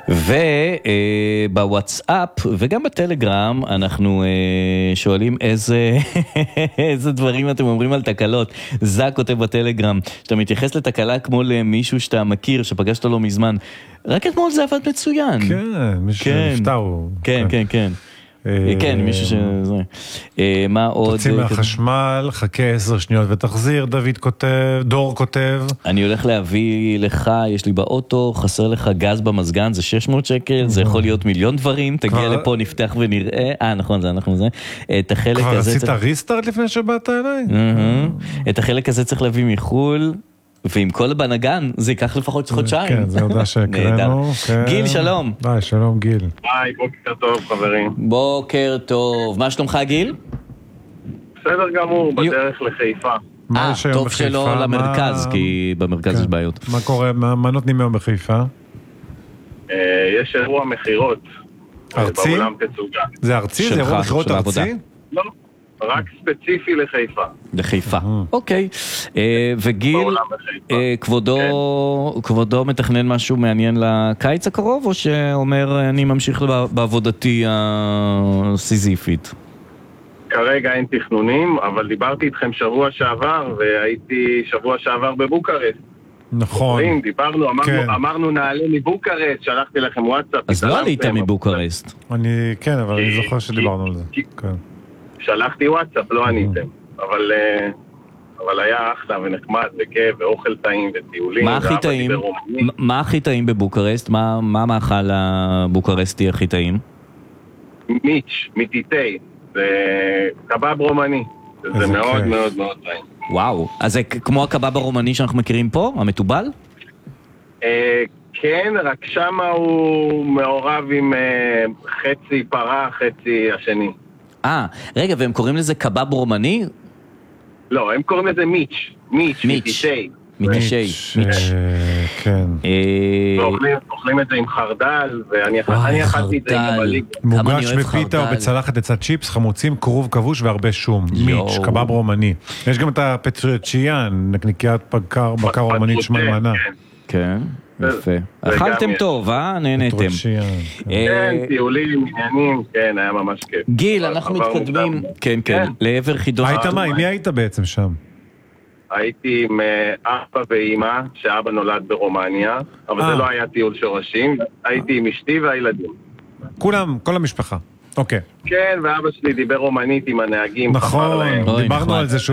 ובוואטסאפ וגם בטלגרם אנחנו שואלים איזה דברים אתם אומרים על תקלות. זק כותב בטלגרם, שאתה מתייחס לתקלה כמו למישהו שאתה מכיר, שפגשת לו מזמן. רק אתמול זה עבד מצוין. כן, מישהו שנפטר הוא... כן. כן, מישהו שזה... מה עוד? תוציא מהחשמל, חכה 10 שניות ותחזיר, דור כותב. אני הולך להביא לך, יש לי באוטו, חסר לך גז במזגן, זה 600 שקל, זה יכול להיות מיליון דברים, תגיע לפה, נפתח ונראה. נכון, זה אנחנו זה. כבר עשית ריסטארט לפני שבאת אליי? את החלק הזה צריך להביא מחול, ועם כל הבנגן, זה ייקח לפחות חודשיים. כן, זה יודע שקראנו. גיל, שלום. ביי, שלום גיל. ביי, בוקר טוב חברים. בוקר טוב. מה שלומך גיל? בסדר גמור, בדרך לחיפה. טוב שלא למרכז, כי במרכז יש בעיות. מה קורה, מה נותנים היום בחיפה? יש אירוע מחירות. ארצי? באולם תצוגה. זה ארצי? זה אירוע מחירות ארצי? לא, רק ספציפי לחיפה. לחיפה, אוקיי. וגיל, כבודו מתכנן משהו מעניין לקיץ הקרוב, או שאומר אני ממשיך בעבודתי הסיזיפית? כרגע אין תכנונים, אבל דיברתי איתכם שבוע שעבר, והייתי שבוע שעבר בבוקרשט. נכון. דיברנו, אמרנו נעלה מבוקרשט, שלחתי לכם וואטסאפ. אז לא עלית מבוקרשט. כן, אבל אני זוכר שדיברנו על זה. שלחתי וואטסאפ, לא עניתם. אבל היה אחלה ונחמד וכיף ואוכל טעים וטיולים. מה הכי טעים בבוקרשט? מה מאכל הבוקרשטי הכי טעים? מיץ', מיטיטי. זה קבב רומני. זה מאוד מאוד מאוד טעים. וואו, אז זה כמו הקבב הרומני שאנחנו מכירים פה, המטובל? כן, רק שמה הוא מעורב עם חצי פרה, חצי השני. רגע, והם קוראים לזה קבב רומני? לא, הם קוראים לזה מיץ', מיטישי. מיטישי. כן. אוכלים את זה עם חרדל, ואני אכלתי את זה עם המליג. מוגש בפיתה או בצלחת לצד צ'יפס, חמוצים, קרוב כבוש והרבה שום. מיץ', קבב רומני. יש גם את הפטרצ'יאן, נקניקיית בקר רומנית שמלמנה. כן. יפה. אכלתם טוב, נהנתם. כן, טיולים, עניינים, כן, היה ממש כיף. גיל, אנחנו מתקדמים, כן, לעבר חידוש. היית מה? עם מי היית בעצם שם? הייתי עם אבא ואמא, שאבא נולד ברומניה, אבל זה לא היה טיול שורשים, הייתי עם אשתי והילדים. כולם, כל המשפחה. אוקיי. כן, ואבא שלי דיבר רומנית עם הנהגים. נכון, דיברנו על זה שהוא